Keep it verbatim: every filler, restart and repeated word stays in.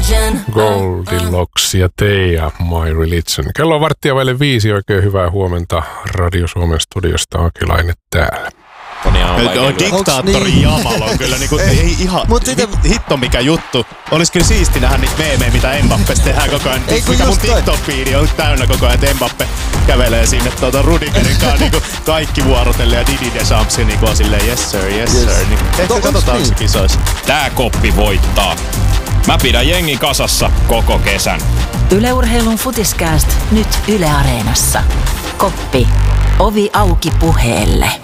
Goldilocks ja Teija, My Religion. Kello on varttia vaille viisi. Oikein hyvää huomenta Radio Suomen studiosta. Akilainen täällä. On diktaattori Jamal on kyllä niinku, ei ihan sitä... hitto mikä juttu. Olis kyllä siisti nähdä niitä meemejä, mitä Mbappes tehdään koko ajan. Ei, mikä mun TikTok-piiri on täynnä koko ajan, että Mbappe kävelee sinne tuota Rudigerin kanssa niinku kaikki vuorotelle ja Didi Deschamps niinku on silleen yes sir, yes, yes. sir. Niin, ehkä katsotaan se kisoissa. Tää koppi voittaa. Mä pidän jengi kasassa koko kesän. Yle Urheilun Futiskääst nyt Yle Areenassa. Koppi. Ovi auki puheelle.